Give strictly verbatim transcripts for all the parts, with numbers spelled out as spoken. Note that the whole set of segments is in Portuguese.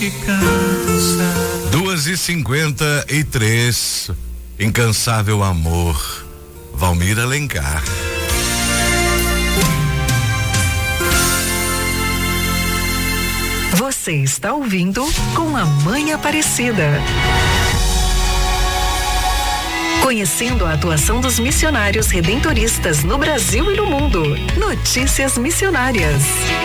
Duas e cinquenta e três. Incansável amor, Valmir Alencar. Você está ouvindo Com a Mãe Aparecida. Conhecendo a atuação dos missionários redentoristas no Brasil e no mundo. Notícias missionárias.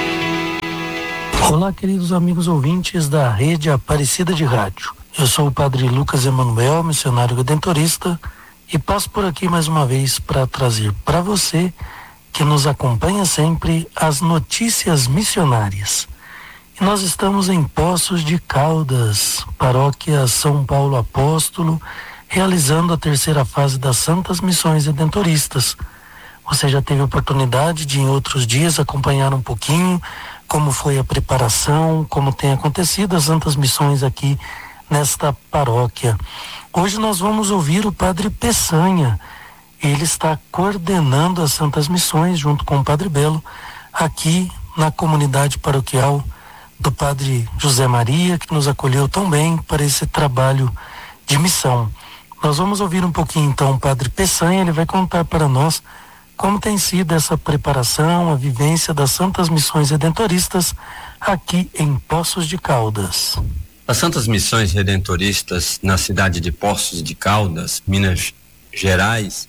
Olá, queridos amigos ouvintes da Rede Aparecida de Rádio. Eu sou o Padre Lucas Emanuel, missionário redentorista, e passo por aqui mais uma vez para trazer para você, que nos acompanha sempre, as notícias missionárias. E nós estamos em Poços de Caldas, paróquia São Paulo Apóstolo, realizando a terceira fase das Santas Missões Redentoristas. Você já teve a oportunidade de, em outros dias, acompanhar um pouquinho como foi a preparação, como tem acontecido as Santas Missões aqui nesta paróquia. Hoje nós vamos ouvir o Padre Peçanha. Ele está coordenando as Santas Missões junto com o Padre Belo aqui na comunidade paroquial do Padre José Maria, que nos acolheu tão bem para esse trabalho de missão. Nós vamos ouvir um pouquinho então o Padre Peçanha. Ele vai contar para nós como tem sido essa preparação, a vivência das Santas Missões Redentoristas aqui em Poços de Caldas. As Santas Missões Redentoristas na cidade de Poços de Caldas, Minas Gerais,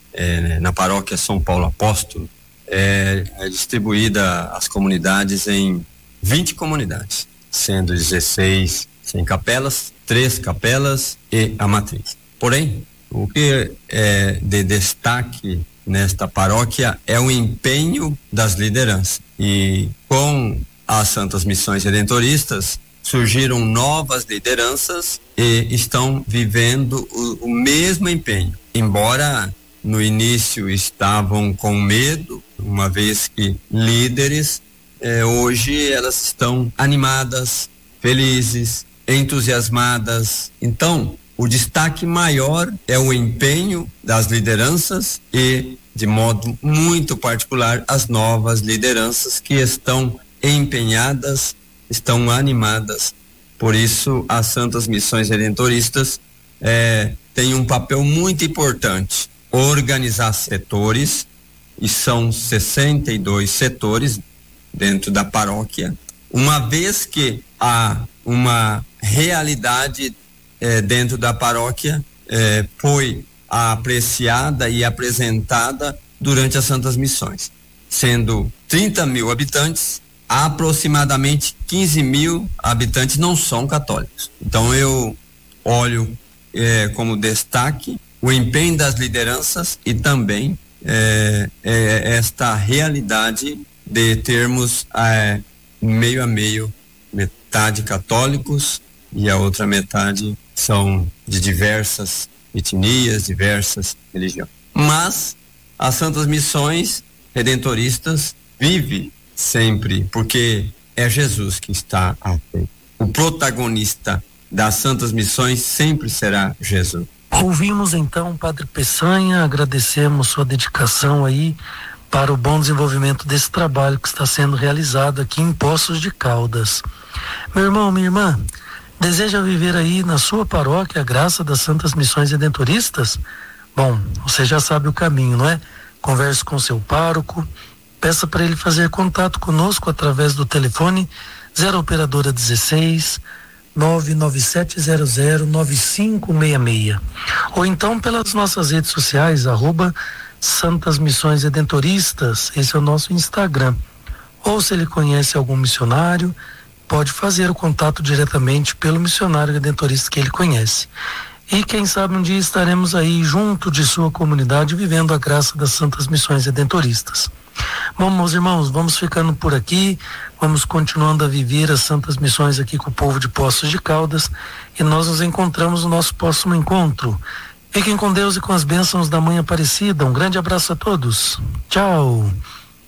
é, na paróquia São Paulo Apóstolo, é, é distribuída às comunidades em vinte comunidades, sendo dezesseis sem capelas, três capelas e a matriz. Porém, o que é de destaque nesta paróquia é o empenho das lideranças. E com as Santas Missões Redentoristas surgiram novas lideranças e estão vivendo o, o mesmo empenho. Embora no início estavam com medo, uma vez que líderes, eh, hoje elas estão animadas, felizes, entusiasmadas. Então, o destaque maior é o empenho das lideranças e, de modo muito particular, as novas lideranças que estão empenhadas, estão animadas. Por isso, as Santas Missões Redentoristas eh, têm um papel muito importante: organizar setores, e são sessenta e dois setores dentro da paróquia, uma vez que há uma realidade Eh, dentro da paróquia, eh, foi apreciada e apresentada durante as Santas Missões, sendo trinta mil habitantes, aproximadamente quinze mil habitantes não são católicos. Então eu olho eh, como destaque o empenho das lideranças e também eh, eh, esta realidade de termos eh, meio a meio, metade católicos e a outra metade são de diversas etnias, diversas religiões. Mas as Santas Missões Redentoristas vivem sempre, porque é Jesus que está à frente. O protagonista das Santas Missões sempre será Jesus. Ouvimos então o Padre Peçanha, agradecemos sua dedicação aí para o bom desenvolvimento desse trabalho que está sendo realizado aqui em Poços de Caldas. Meu irmão, minha irmã, deseja viver aí na sua paróquia a graça das Santas Missões Redentoristas? Bom, você já sabe o caminho, não é? Converse com seu pároco, peça para ele fazer contato conosco através do telefone zero operadora dezesseis, nove nove sete zero zero, nove cinco seis seis, ou então pelas nossas redes sociais, arroba Santas Missões Redentoristas, esse é o nosso Instagram. Ou se ele conhece algum missionário, pode fazer o contato diretamente pelo missionário redentorista que ele conhece. E quem sabe um dia estaremos aí junto de sua comunidade vivendo a graça das Santas Missões Redentoristas. Bom, meus irmãos, vamos ficando por aqui, vamos continuando a viver as Santas Missões aqui com o povo de Poços de Caldas, e nós nos encontramos no nosso próximo encontro. Fiquem com Deus e com as bênçãos da Mãe Aparecida. Um grande abraço a todos. Tchau.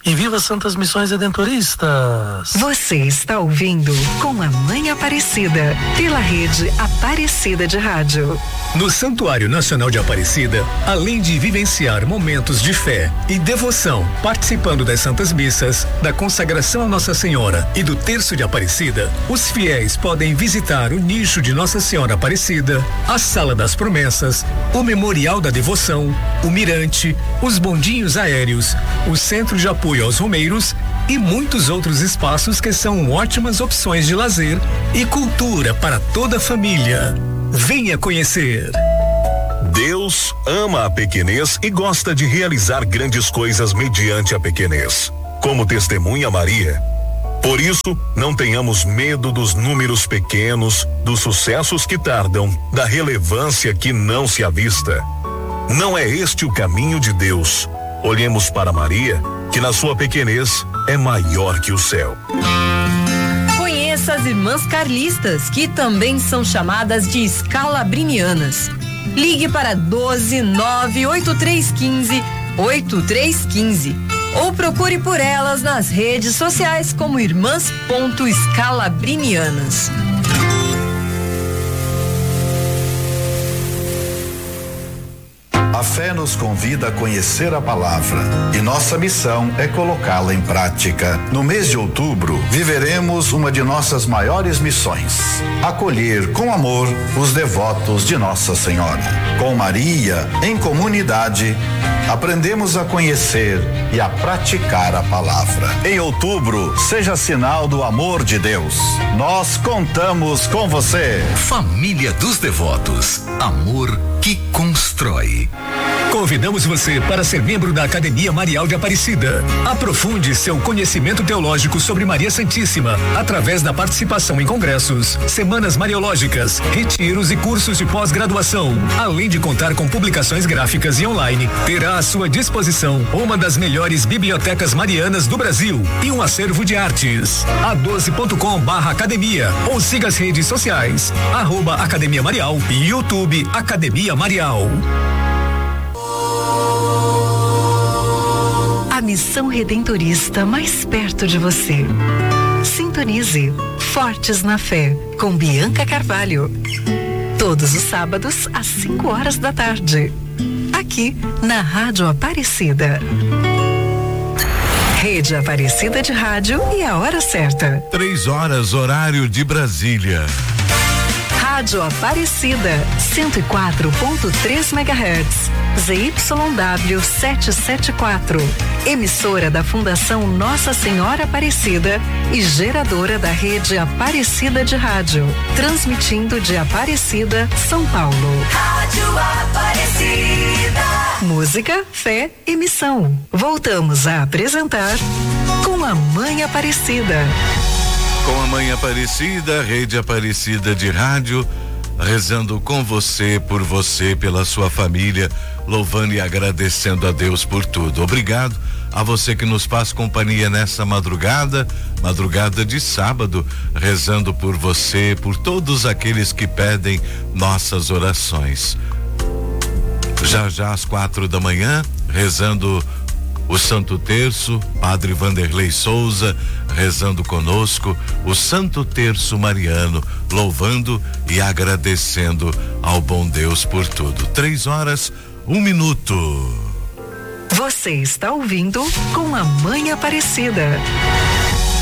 E viva Santas Missões Redentoristas! Você está ouvindo Com a Mãe Aparecida, pela rede Aparecida de Rádio. No Santuário Nacional de Aparecida, além de vivenciar momentos de fé e devoção, participando das Santas Missas, da consagração a Nossa Senhora e do Terço de Aparecida, os fiéis podem visitar o nicho de Nossa Senhora Aparecida, a Sala das Promessas, o Memorial da Devoção, o Mirante, os bondinhos aéreos, o Centro de Apoio aos Romeiros e muitos outros espaços que são ótimas opções de lazer e cultura para toda a família. Venha conhecer. Deus ama a pequenez e gosta de realizar grandes coisas mediante a pequenez, como testemunha Maria. Por isso, não tenhamos medo dos números pequenos, dos sucessos que tardam, da relevância que não se avista. Não é este o caminho de Deus. Olhemos para Maria, que na sua pequenez é maior que o céu. Conheça as irmãs carlistas, que também são chamadas de escalabrinianas. Ligue para doze nove oito três um cinco oito três um cinco ou procure por elas nas redes sociais como irmãs.escalabrinianas. A fé nos convida a conhecer a palavra e nossa missão é colocá-la em prática. No mês de outubro, viveremos uma de nossas maiores missões: acolher com amor os devotos de Nossa Senhora. Com Maria, em comunidade, aprendemos a conhecer e a praticar a palavra. Em outubro, seja sinal do amor de Deus. Nós contamos com você. Família dos Devotos. Amor que constrói. Convidamos você para ser membro da Academia Marial de Aparecida. Aprofunde seu conhecimento teológico sobre Maria Santíssima através da participação em congressos, semanas mariológicas, retiros e cursos de pós-graduação. Além de contar com publicações gráficas e online, terá à sua disposição uma das melhores bibliotecas marianas do Brasil e um acervo de artes. a doze ponto com barra academia ou siga as redes sociais, arroba Academia Marial e YouTube Academia Marial. A missão redentorista mais perto de você. Sintonize Fortes na Fé com Bianca Carvalho. Todos os sábados às cinco horas da tarde. Aqui na Rádio Aparecida. Rede Aparecida de Rádio e a hora certa. Três horas, horário de Brasília. Rádio Aparecida, cento e quatro ponto três megahertz. Z Y W setecentos e setenta e quatro, emissora da Fundação Nossa Senhora Aparecida e geradora da rede Aparecida de Rádio, transmitindo de Aparecida, São Paulo. Rádio Aparecida. Música, fé e missão. Voltamos a apresentar Com a Mãe Aparecida. Com a Mãe Aparecida, rede Aparecida de Rádio, rezando com você, por você, pela sua família, louvando e agradecendo a Deus por tudo. Obrigado a você que nos faz companhia nessa madrugada, madrugada de sábado, rezando por você, por todos aqueles que pedem nossas orações. Já já às quatro da manhã, rezando o Santo Terço, Padre Vanderlei Souza rezando conosco o Santo Terço Mariano, louvando e agradecendo ao bom Deus por tudo. Três horas, um minuto. Você está ouvindo Com a Mãe Aparecida.